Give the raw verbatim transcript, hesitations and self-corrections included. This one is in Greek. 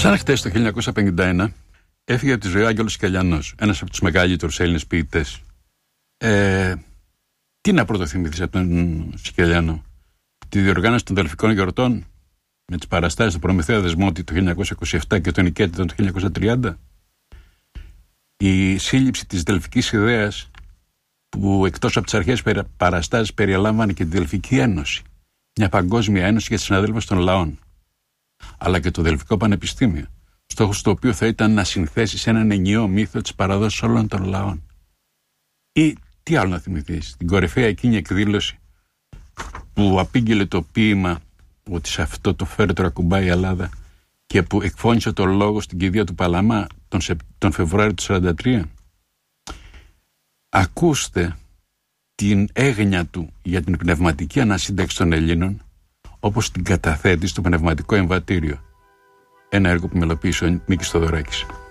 Σαν χτες το χίλια εννιακόσια πενήντα ένα έφυγε από τη ζωή ο Άγγελος Σικελιανός, ένας από τους μεγαλύτερους Έλληνες ποιητές. Ε, τι να πρωτοθυμηθείς από τον Σικελιανό? Τη διοργάνωση των Δελφικών Γιορτών με τις παραστάσεις του Προμηθέα Δεσμότη το χίλια εννιακόσια είκοσι επτά και τον Νικέτητο το χίλια εννιακόσια τριάντα. Η σύλληψη της Δελφικής Ιδέας, που εκτός από τις αρχαίες παραστάσεις περιέλαμβανε και τη Δελφική Ένωση, μια παγκόσμια ένωση για τις συναδέλφους των λαών, αλλά και το Δελφικό Πανεπιστήμιο, στόχος του οποίου θα ήταν να συνθέσει σε έναν ενιαίο μύθο της παραδόσης όλων των λαών. Ή τι άλλο να θυμηθείς, την κορυφαία εκείνη εκδήλωση που απήγγειλε το ποίημα ότι σε αυτό το φέρετρο ακουμπάει η Ελλάδα και που εκφώνησε το λόγο στην κηδεία του Παλαμά τον, Σεπ... τον Φεβρουάριο του χίλια εννιακόσια σαράντα τρία. Ακούστε την έγνοια του για την πνευματική ανασύνταξη των Ελλήνων, όπως την καταθέτει στο Πνευματικό Εμβατήριο, ένα έργο που μελοποίησε ο Νίκης Θοδωράκης.